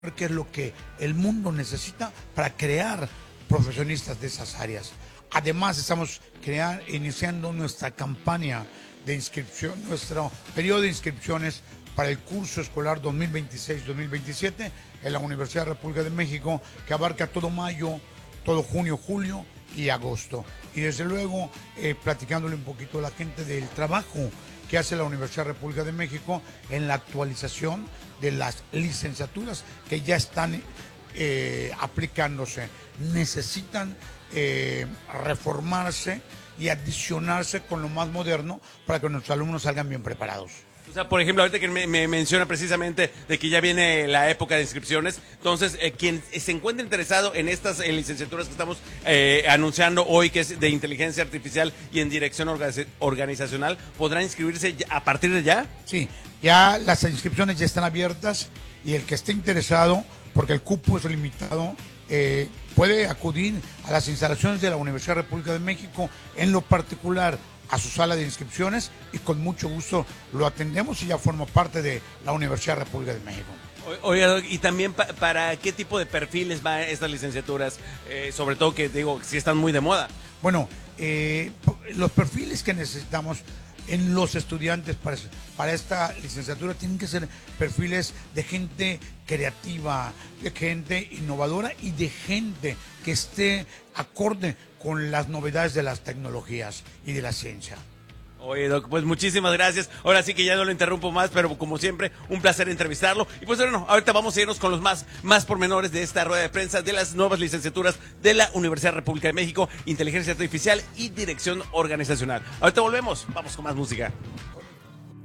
qué es lo que el mundo necesita para crear profesionistas de esas áreas. Además, estamos iniciando nuestra campaña de inscripción, nuestro periodo de inscripciones para el curso escolar 2026-2027 en la Universidad de la República de México, que abarca todo mayo, todo junio, julio y agosto. Y desde luego, platicándole un poquito a la gente del trabajo que hace la Universidad de la República de México en la actualización de las licenciaturas que ya están aplicándose. Necesitan reformarse y adicionarse con lo más moderno para que nuestros alumnos salgan bien preparados. O sea, por ejemplo, ahorita que me menciona precisamente de que ya viene la época de inscripciones, entonces, quien se encuentre interesado en estas licenciaturas que estamos anunciando hoy, que es de inteligencia artificial y en dirección organizacional, ¿podrá inscribirse a partir de ya? Sí, ya las inscripciones ya están abiertas y el que esté interesado, porque el cupo es limitado, puede acudir a las instalaciones de la Universidad de la República de México, en lo particular a su sala de inscripciones, y con mucho gusto lo atendemos y ya forma parte de la Universidad de la República de México. Oiga, y también para qué tipo de perfiles van estas licenciaturas, sobre todo que digo, si están muy de moda. Bueno, los perfiles que necesitamos en los estudiantes para esta licenciatura tienen que ser perfiles de gente creativa, de gente innovadora y de gente que esté acorde con las novedades de las tecnologías y de la ciencia. Oye, Doc, pues muchísimas gracias. Ahora sí que ya no lo interrumpo más, pero como siempre, un placer entrevistarlo. Y pues bueno, ahorita vamos a irnos con los más pormenores de esta rueda de prensa de las nuevas licenciaturas de la Universidad de la República de México, Inteligencia Artificial y Dirección Organizacional. Ahorita volvemos, vamos con más música.